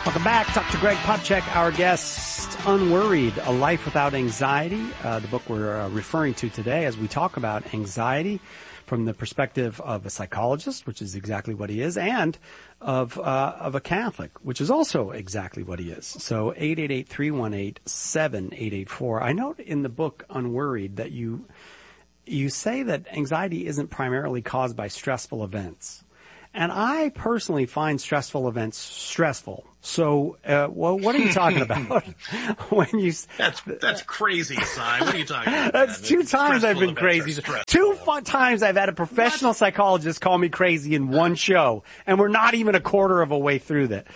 Welcome back. Dr. Greg Popcak, our guest, Unworried, A Life Without Anxiety, the book we're referring to today as we talk about anxiety from the perspective of a psychologist, which is exactly what he is, and of a Catholic, which is also exactly what he is. So 888-318-7884. I note in the book Unworried that you say that anxiety isn't primarily caused by stressful events. And I personally find stressful events stressful. So, what are you talking about when you? That's crazy, Si. What are you talking about? That's two times I've been crazy. Two times I've had a professional psychologist call me crazy in one show, and we're not even a quarter of a way through that.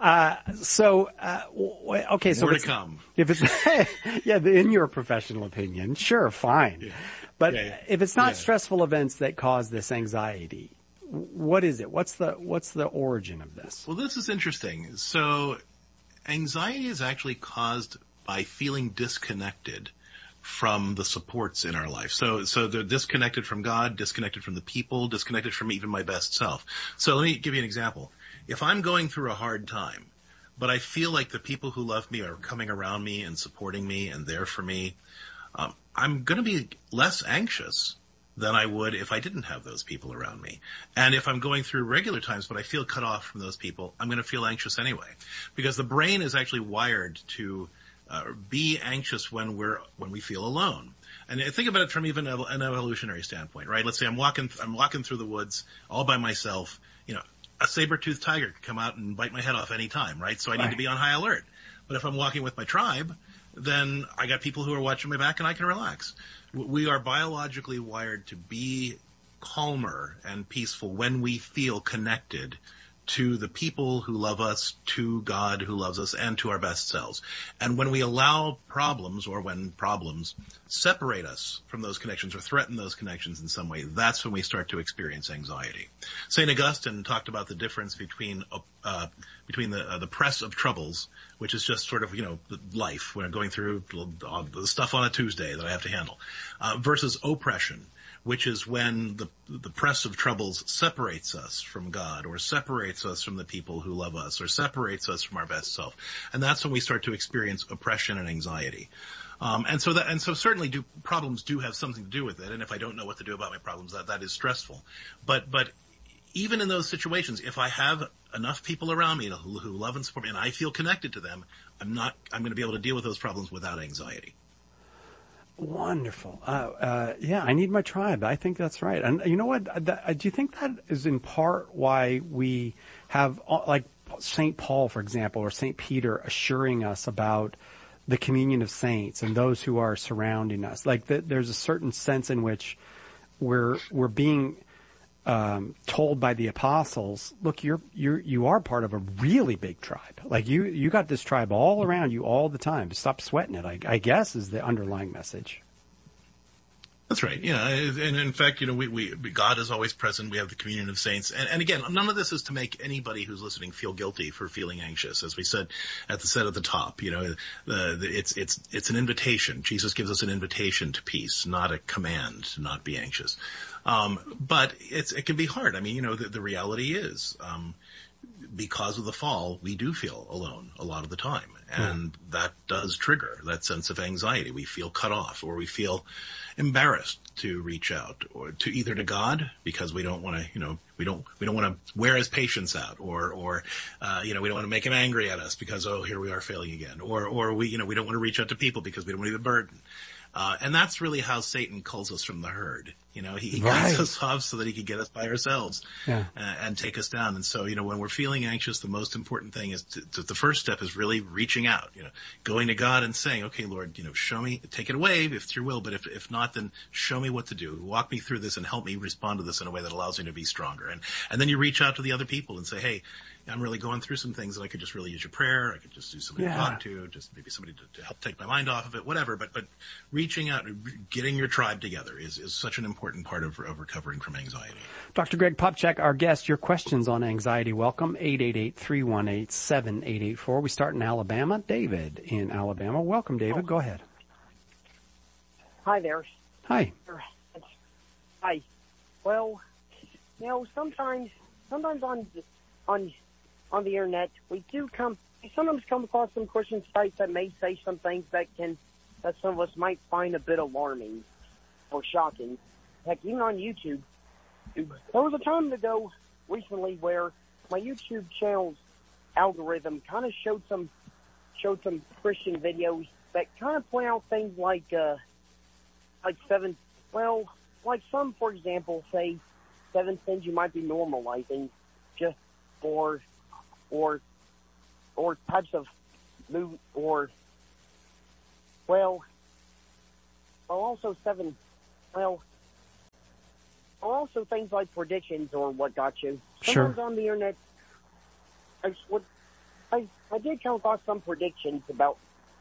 Okay, so more to come. If it's in your professional opinion, sure, fine. Yeah. But if it's not stressful events that cause this anxiety, what is it? What's the origin of this? Well, this is interesting. So anxiety is actually caused by feeling disconnected from the supports in our life. So they're disconnected from God, disconnected from the people, disconnected from even my best self. So let me give you an example. If I'm going through a hard time, but I feel like the people who love me are coming around me and supporting me and there for me, I'm going to be less anxious than I would if I didn't have those people around me. And if I'm going through regular times, but I feel cut off from those people, I'm going to feel anxious anyway. Because the brain is actually wired to be anxious when we feel alone. And think about it from even an evolutionary standpoint, right? Let's say I'm walking through the woods all by myself. A saber-toothed tiger could come out and bite my head off any time, right? So I need to be on high alert. But if I'm walking with my tribe, then I got people who are watching my back and I can relax. We are biologically wired to be calmer and peaceful when we feel connected to the people who love us, to God who loves us, and to our best selves. And when we allow problems, or when problems separate us from those connections or threaten those connections in some way, that's when we start to experience anxiety. St. Augustine talked about the difference between the press of troubles, which is just sort of, life when I'm going through the stuff on a Tuesday that I have to handle, versus oppression, which is when the press of troubles separates us from God, or separates us from the people who love us, or separates us from our best self. And that's when we start to experience oppression and anxiety. And so certainly problems do have something to do with it. And if I don't know what to do about my problems, that is stressful. But even in those situations, if I have enough people around me who love and support me and I feel connected to them, I'm going to be able to deal with those problems without anxiety. Wonderful. I need my tribe. I think that's right. And you know what? Do you think that is in part why we have, like St. Paul, for example, or St. Peter assuring us about the communion of saints and those who are surrounding us? Like there's a certain sense in which we're being told by the apostles, look, you are part of a really big tribe. Like you got this tribe all around you all the time. Stop sweating it, I guess, is the underlying message. That's right. Yeah. And in fact, God is always present. We have the communion of saints. And again, none of this is to make anybody who's listening feel guilty for feeling anxious. As we said at the top, it's an invitation. Jesus gives us an invitation to peace, not a command to not be anxious. But it can be hard. I mean, the reality is, because of the fall, we do feel alone a lot of the time. And that does trigger that sense of anxiety. We feel cut off, or we feel embarrassed to reach out, or to God, because we don't want to, we don't want to wear his patience out, or we don't want to make him angry at us because, here we are failing again, or we don't want to reach out to people because we don't want to be a burden. And that's really how Satan culls us from the herd. He cuts us off so that he can get us by ourselves and take us down. And so, when we're feeling anxious, the most important thing is the first step is really reaching out, going to God and saying, okay, Lord, show me, take it away if it's your will. But if not, then show me what to do. Walk me through this and help me respond to this in a way that allows me to be stronger. And then you reach out to the other people and say, hey, I'm really going through some things that I could just really use your prayer. I could just use somebody to talk to, just maybe somebody to help take my mind off of it, whatever. But reaching out, getting your tribe together is such an important part of recovering from anxiety. Dr. Greg Popcak, our guest, your questions on anxiety. Welcome, 888-318-7884. We start in Alabama. David in Alabama. Welcome, David. Go ahead. Hi there. Hi. Hi. Well, sometimes on the internet, we do come sometimes come across some Christian sites that may say some things that some of us might find a bit alarming or shocking. Heck, even on YouTube, there was a time ago recently where my YouTube channel's algorithm kind of showed some Christian videos that kind of point out things like some, for example, say 7 sins you might be normalizing, just or types of move also things like predictions or what got you. Sometimes on the internet, I did come across some predictions about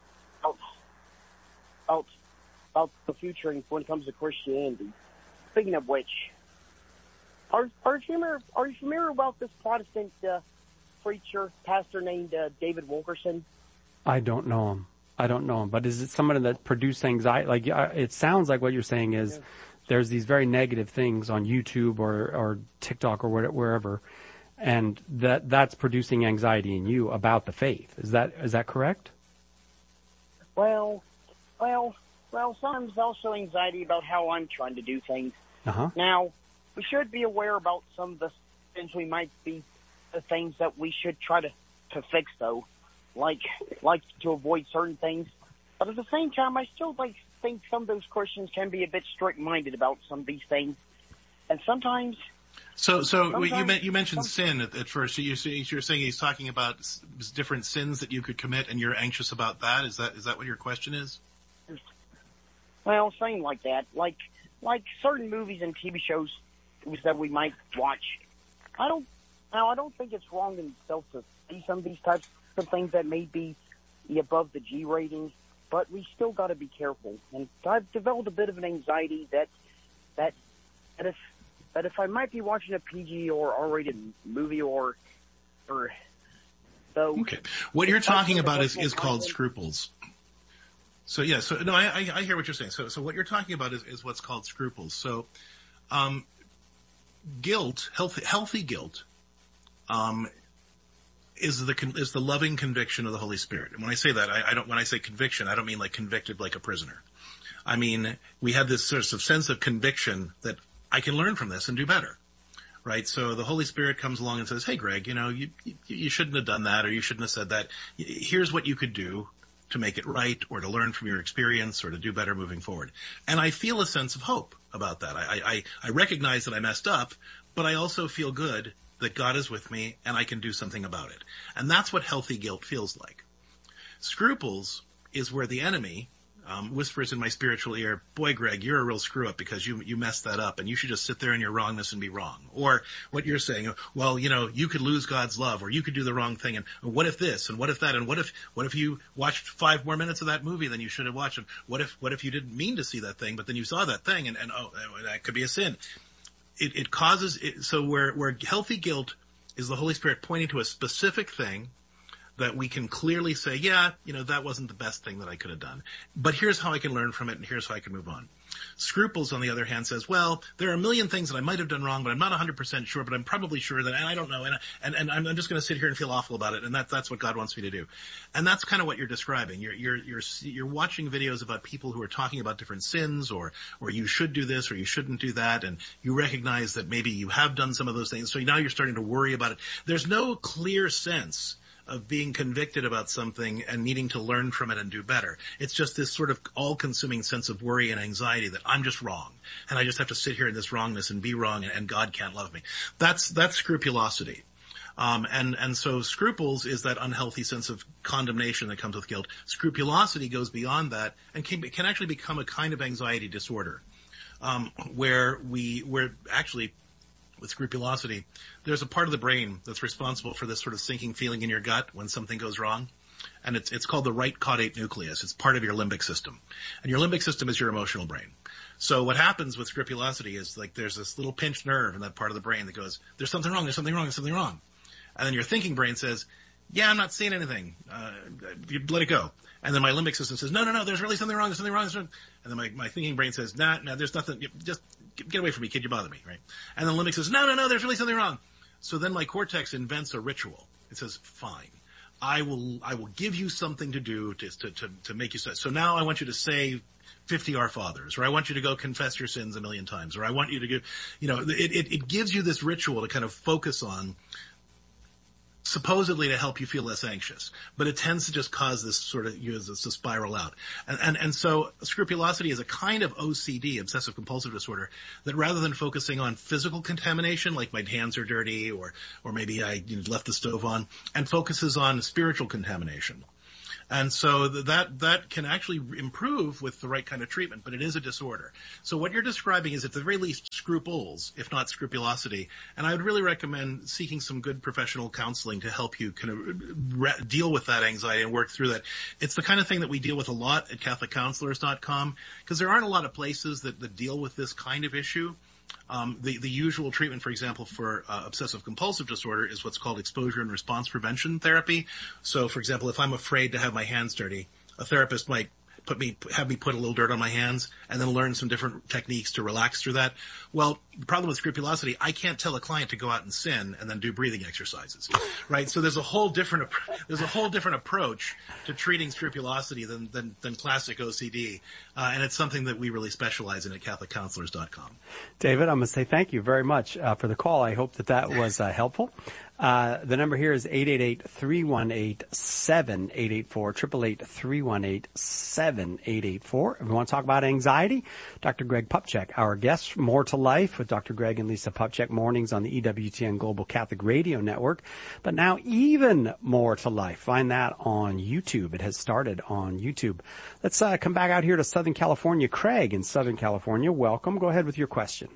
the future when it comes to Christianity. Speaking of which, are you familiar about this Protestant preacher, pastor named David Wilkerson? I don't know him. But is it somebody that produced anxiety? Like, it sounds like what you're saying is there's these very negative things on YouTube or TikTok or wherever, and that's producing anxiety in you about the faith. Is that correct? Well, sometimes also anxiety about how I'm trying to do things. Uh-huh. Now, we should be aware about some of the things we might be, the things that we should try to fix, though, like to avoid certain things. But at the same time, I still think some of those Christians can be a bit strict-minded about some of these things, and sometimes. So you mentioned sin at first. So you're saying he's talking about different sins that you could commit, and you're anxious about that. Is that what your question is? Well, something like that, like certain movies and TV shows that we might watch. I don't think it's wrong in itself to see some of these types of things that may be above the G rating, but we still got to be careful. And I've developed a bit of an anxiety that if I might be watching a PG or R-rated movie or so. Okay. What you're talking about is called scruples. So yeah, I hear what you're saying. So what you're talking about is what's called scruples. So, guilt, healthy guilt, is the loving conviction of the Holy Spirit. And when I say that, when I say conviction, I don't mean like convicted like a prisoner. I mean, we have this sort of sense of conviction that I can learn from this and do better. Right? So the Holy Spirit comes along and says, hey, Greg, you shouldn't have done that, or you shouldn't have said that. Here's what you could do to make it right, or to learn from your experience, or to do better moving forward. And I feel a sense of hope about that. I recognize that I messed up, but I also feel good that God is with me and I can do something about it. And that's what healthy guilt feels like. Scruples is where the enemy whispers in my spiritual ear, boy, Greg, you're a real screw up because you messed that up and you should just sit there in your wrongness and be wrong. Or what you're saying, well, you could lose God's love, or you could do the wrong thing, and what if this, and what if that, and what if you watched 5 more minutes of that movie than you should have watched, and what if you didn't mean to see that thing, but then you saw that thing, and that could be a sin. It causes, so where healthy guilt is the Holy Spirit pointing to a specific thing that we can clearly say, that wasn't the best thing that I could have done, but here's how I can learn from it, and here's how I can move on. Scruples, on the other hand, says, well, there are a million things that I might have done wrong, but I'm not 100% sure, but I'm probably sure that, and I don't know, and I'm just going to sit here and feel awful about it, and that's what God wants me to do. And that's kind of what you're describing. You're watching videos about people who are talking about different sins, or you should do this, or you shouldn't do that, and you recognize that maybe you have done some of those things, so now you're starting to worry about it. There's no clear sense of being convicted about something and needing to learn from it and do better. It's just this sort of all-consuming sense of worry and anxiety that I'm just wrong, and I just have to sit here in this wrongness and be wrong, and God can't love me. That's scrupulosity. And so scruples is that unhealthy sense of condemnation that comes with guilt. Scrupulosity goes beyond that and can actually become a kind of anxiety disorder, where actually, with scrupulosity, there's a part of the brain that's responsible for this sort of sinking feeling in your gut when something goes wrong. And it's called the right caudate nucleus. It's part of your limbic system. And your limbic system is your emotional brain. So what happens with scrupulosity is, like, there's this little pinched nerve in that part of the brain that goes, there's something wrong, there's something wrong, there's something wrong. And then your thinking brain says, yeah, I'm not seeing anything. You let it go. And then my limbic system says, no, there's really something wrong, there's something wrong. And then my thinking brain says, nah, there's nothing, just get away from me, kid, you bother me, right? And then limbic says, no, there's really something wrong. So then my cortex invents a ritual. It says, fine, I will give you something to do to make you so now I want you to say 50 Our Fathers, or I want you to go confess your sins 1,000,000 times, or I want you to it gives you this ritual to kind of focus on, supposedly to help you feel less anxious, but it tends to just cause this sort of, to spiral out. And so scrupulosity is a kind of OCD, obsessive compulsive disorder, that rather than focusing on physical contamination, like my hands are dirty, or maybe I left the stove on, and focuses on spiritual contamination. And so that can actually improve with the right kind of treatment, but it is a disorder. So what you're describing is at the very least scruples, if not scrupulosity. And I would really recommend seeking some good professional counseling to help you kind of deal with that anxiety and work through that. It's the kind of thing that we deal with a lot at CatholicCounselors.com, because there aren't a lot of places that deal with this kind of issue. The usual treatment, for example, for obsessive compulsive disorder is what's called exposure and response prevention therapy. So, for example, if I'm afraid to have my hands dirty, a therapist might have me put a little dirt on my hands and then learn some different techniques to relax through that. Well, the problem with scrupulosity, I can't tell a client to go out and sin and then do breathing exercises, right? So there's a whole different approach to treating scrupulosity than classic OCD. And it's something that we really specialize in at CatholicCounselors.com. David, I'm going to say thank you very much for the call. I hope that was helpful. The number here is 888-318-7884, 888-318-7884. If you want to talk about anxiety, Dr. Greg Popcak, our guest, More to Life with Dr. Greg and Lisa Popcak, mornings on the EWTN Global Catholic Radio Network. But now even more to life. Find that on YouTube. It has started on YouTube. Let's come back out here to Southern California. Craig in Southern California, welcome. Go ahead with your question.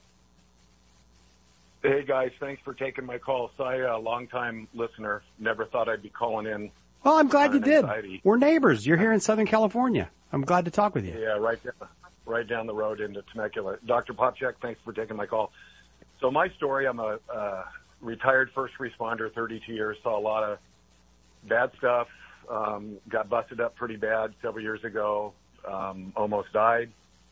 Hey, guys. Thanks for taking my call. So a long-time listener. Never thought I'd be calling in. Well, I'm glad you did. Anxiety. We're neighbors. You're here in Southern California. I'm glad to talk with you. Yeah, right down the road into Temecula. Dr. Popcak, thanks for taking my call. So my story, I'm a retired first responder, 32 years, saw a lot of bad stuff, got busted up pretty bad several years ago, almost died.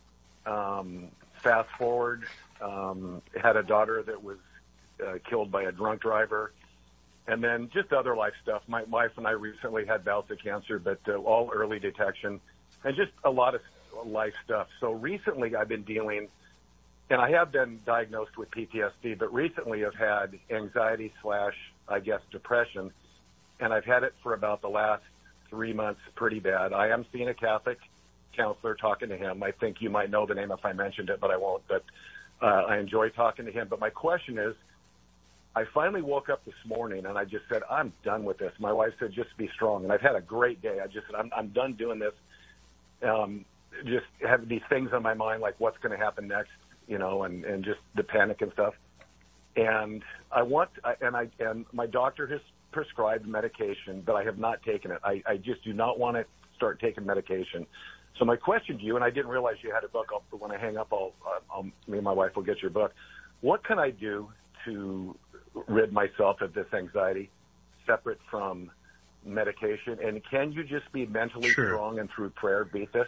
Fast forward, had a daughter that was killed by a drunk driver, and then just other life stuff. My wife and I recently had bouts of cancer, but all early detection, and just a lot of life stuff. So recently I've been dealing, and I have been diagnosed with PTSD, but recently I've had anxiety / I guess depression, and I've had it for about the last 3 months pretty bad. I am seeing a Catholic counselor, talking to him. I think you might know the name if I mentioned it, but I won't. But I enjoy talking to him. But my question is, I finally woke up this morning and I just said, I'm done with this. My wife said, just be strong. And I've had a great day. I just said, I'm done doing this. Just have these things on my mind, like what's going to happen next, and just the panic and stuff. And and my doctor has prescribed medication, but I have not taken it. I just do not want to start taking medication. So my question to you, and I didn't realize you had a book. When I hang up, me and my wife will get your book. What can I do to rid myself of this anxiety, separate from medication? And can you just be mentally strong and through prayer beat this?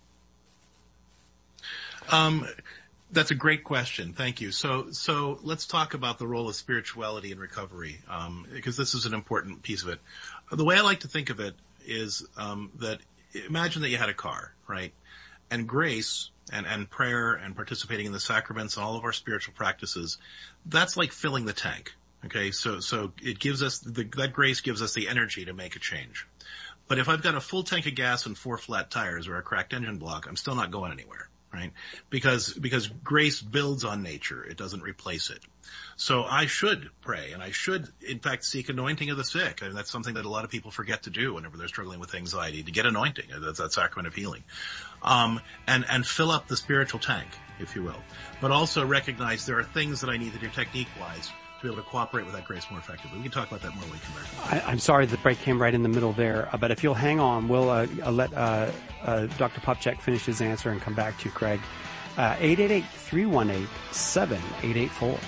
That's a great question. Thank you. So let's talk about the role of spirituality in recovery, because this is an important piece of it. The way I like to think of it is that imagine that you had a car, right? And grace and prayer and participating in the sacraments and all of our spiritual practices, that's like filling the tank. Okay. So it gives us that grace gives us the energy to make a change. But if I've got a full tank of gas and 4 flat tires or a cracked engine block, I'm still not going anywhere, right? Because grace builds on nature. It doesn't replace it. So I should pray, and I should, in fact, seek anointing of the sick. And that's something that a lot of people forget to do whenever they're struggling with anxiety, to get anointing. That's that sacrament of healing. And fill up the spiritual tank, if you will. But also recognize there are things that I need to do technique-wise to be able to cooperate with that grace more effectively. We can talk about that more when we come back. I'm sorry the break came right in the middle there, but if you'll hang on, we'll let Dr. Popcak finish his answer and come back to you, Craig. 888-318-7884.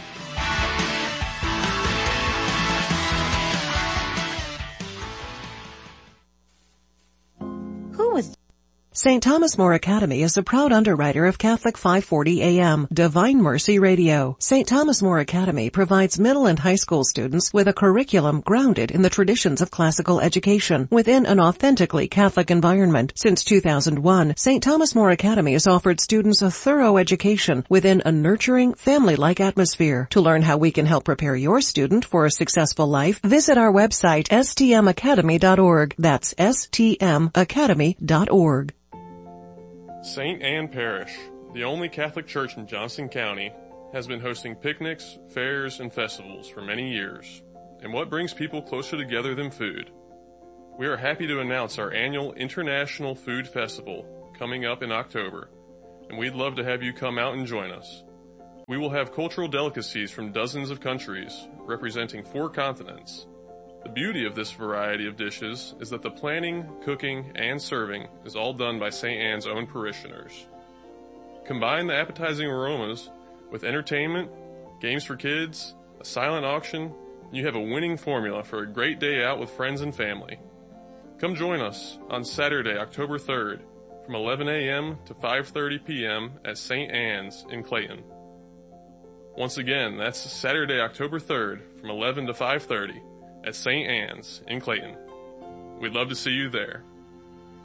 Who was St. Thomas More Academy is a proud underwriter of Catholic 540 AM, Divine Mercy Radio. St. Thomas More Academy provides middle and high school students with a curriculum grounded in the traditions of classical education within an authentically Catholic environment. Since 2001, St. Thomas More Academy has offered students a thorough education within a nurturing, family-like atmosphere. To learn how we can help prepare your student for a successful life, visit our website, stmacademy.org. That's stmacademy.org. St. Anne Parish, the only Catholic church in Johnson County, has been hosting picnics, fairs, and festivals for many years. And what brings people closer together than food? We are happy to announce our annual International Food Festival coming up in October, and we'd love to have you come out and join us. We will have cultural delicacies from dozens of countries, representing 4 continents. The beauty of this variety of dishes is that the planning, cooking, and serving is all done by St. Anne's own parishioners. Combine the appetizing aromas with entertainment, games for kids, a silent auction, and you have a winning formula for a great day out with friends and family. Come join us on Saturday, October 3rd from 11 a.m. to 5:30 p.m. at St. Anne's in Clayton. Once again, that's Saturday, October 3rd from 11 to 5:30 at St. Anne's in Clayton. We'd love to see you there.